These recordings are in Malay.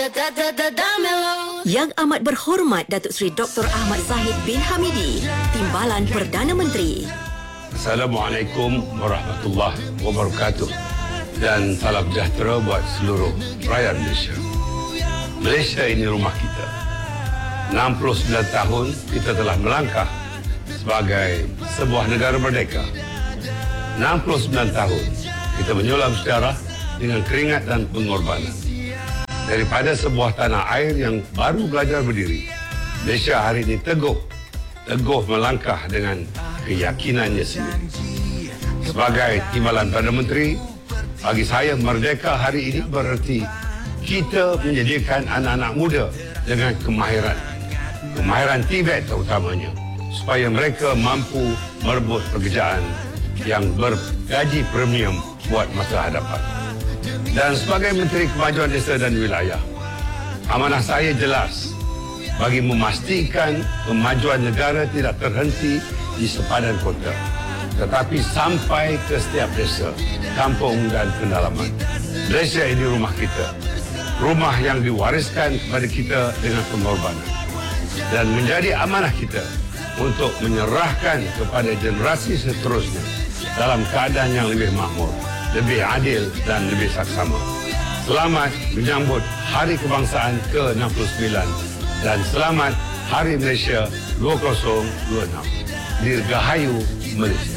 Yang amat berhormat Datuk Seri Dr. Ahmad Zahid bin Hamidi, Timbalan Perdana Menteri. Assalamualaikum warahmatullahi wabarakatuh dan salam sejahtera buat seluruh rakyat Malaysia. Malaysia ini rumah kita. 69 tahun kita telah melangkah sebagai sebuah negara merdeka. 69 tahun kita menyulam sejarah dengan keringat dan pengorbanan. Daripada sebuah tanah air yang baru belajar berdiri, Malaysia hari ini teguh melangkah dengan keyakinannya sendiri. Sebagai Timbalan Perdana Menteri, bagi saya merdeka hari ini bererti kita menjadikan anak-anak muda dengan kemahiran Tibet terutamanya, supaya mereka mampu merebut pekerjaan yang bergaji premium buat masa hadapan. Dan sebagai Menteri Kemajuan Desa dan Wilayah, amanah saya jelas bagi memastikan kemajuan negara tidak terhenti di sepadan kota, tetapi sampai ke setiap desa, kampung dan pedalaman. Malaysia ini rumah kita, rumah yang diwariskan kepada kita dengan pengorbanan, dan menjadi amanah kita untuk menyerahkan kepada generasi seterusnya dalam keadaan yang lebih makmur, lebih adil dan lebih saksama. Selamat menyambut Hari Kebangsaan ke-69 dan selamat Hari Malaysia 2026. Dirgahayu Malaysia.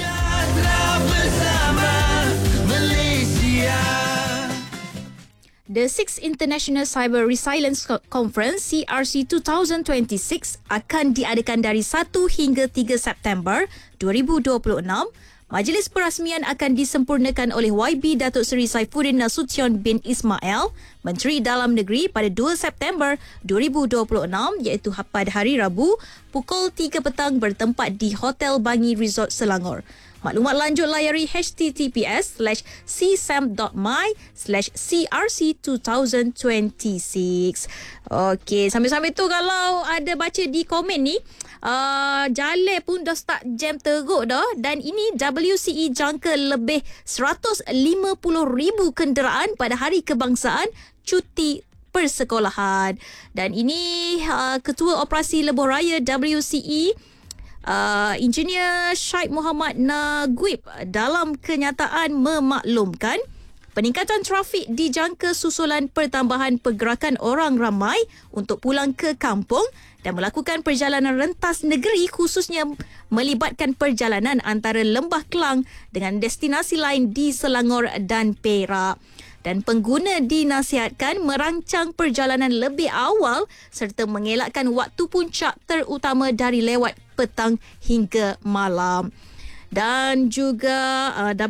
The 6th International Cyber Resilience Conference CRC 2026 akan diadakan dari 1 hingga 3 September 2026. Majlis perasmian akan disempurnakan oleh YB Datuk Seri Saifuddin Nasution bin Ismail, Menteri Dalam Negeri pada 2 September 2026 iaitu pada hari Rabu pukul 3 petang bertempat di Hotel Bangi Resort Selangor. Maklumat lanjut layari https://csam.my/crc2026. Okey, sambil-sambil tu kalau ada baca di komen ni, jalan pun dah start jam teruk dah, dan ini WCE jangka lebih 150,000 kenderaan pada Hari Kebangsaan cuti persekolahan. Dan ini Ketua Operasi Lebuh Raya WCE Engineer Syed Muhammad Naguib dalam kenyataan memaklumkan peningkatan trafik dijangka susulan pertambahan pergerakan orang ramai untuk pulang ke kampung dan melakukan perjalanan rentas negeri, khususnya melibatkan perjalanan antara Lembah Kelang dengan destinasi lain di Selangor dan Perak. Dan pengguna dinasihatkan merancang perjalanan lebih awal serta mengelakkan waktu puncak terutama dari lewat petang hingga malam. Dan juga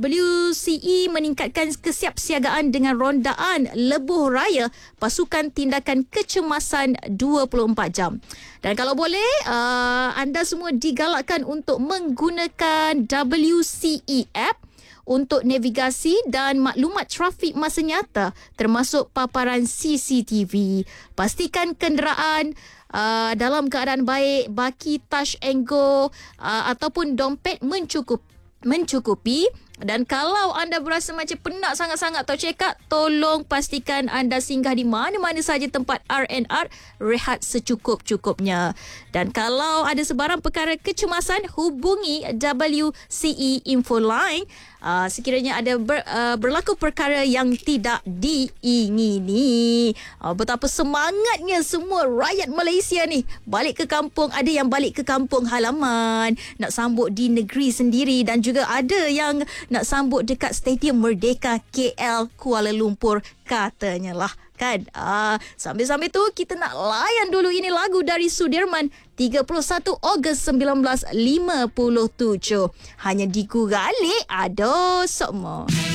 WCE meningkatkan kesiapsiagaan dengan rondaan Lebuh Raya Pasukan Tindakan Kecemasan 24 jam. Dan kalau boleh, anda semua digalakkan untuk menggunakan WCE app untuk navigasi dan maklumat trafik masa nyata termasuk paparan CCTV. Pastikan kenderaan dalam keadaan baik, baki touch and go ataupun dompet mencukupi. Dan kalau anda berasa macam penat sangat-sangat atau check out, tolong pastikan anda singgah di mana-mana saja tempat R&R, rehat secukup-cukupnya. Dan kalau ada sebarang perkara kecemasan, hubungi WCE Infoline sekiranya ada berlaku perkara yang tidak diingini. Betapa semangatnya semua rakyat Malaysia ni balik ke kampung. Ada yang balik ke kampung halaman nak sambut di negeri sendiri, dan juga ada yang nak sambut dekat Stadium Merdeka KL Kuala Lumpur katanya lah kan. Sambil-sambil tu kita nak layan dulu ini lagu dari Sudirman 31 Ogos 1957. Hanya di Guralik ada semua.